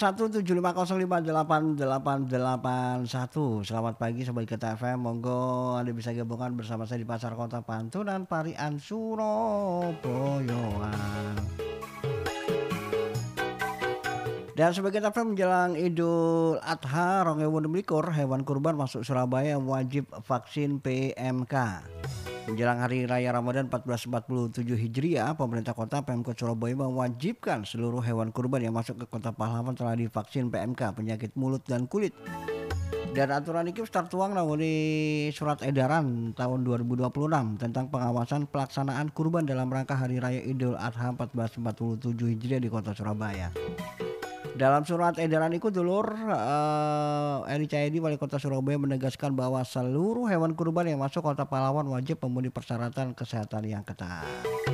175058881. Selamat pagi Sobat Kita FM, monggo Anda bisa gabungan bersama saya di Pasar Kota Pantunan Parian Suroboyoan. Dan Sobat Kita FM menjelang Idul Adha 2024, hewan kurban masuk Surabaya wajib vaksin PMK. Menjelang Hari Raya Ramadan 1447 Hijriah, pemerintah kota Pemkot Surabaya mewajibkan seluruh hewan kurban yang masuk ke Kota Pahlawan telah divaksin PMK, penyakit mulut dan kulit. Dan aturan ini tertuang di surat edaran tahun 2026 tentang pengawasan pelaksanaan kurban dalam rangka Hari Raya Idul Adha 1447 Hijriah di Kota Surabaya. Dalam surat edaran itu dulur Eri Cahyadi Wali Kota Surabaya menegaskan bahwa seluruh hewan kurban yang masuk Kota Pahlawan wajib memenuhi persyaratan kesehatan yang ketat.